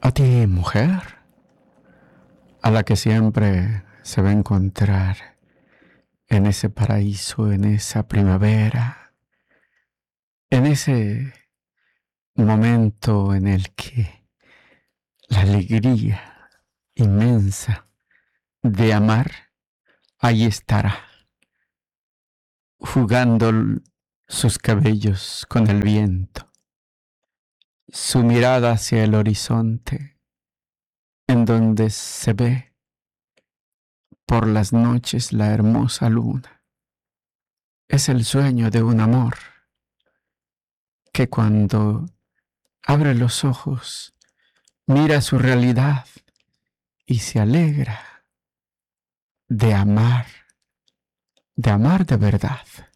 A ti, mujer, a la que siempre se va a encontrar en ese paraíso, en esa primavera, en ese momento en el que la alegría inmensa de amar ahí estará, jugando sus cabellos con el viento, su mirada hacia el horizonte, en donde se ve por las noches la hermosa luna. Es el sueño de un amor que cuando abre los ojos mira su realidad y se alegra de amar de verdad.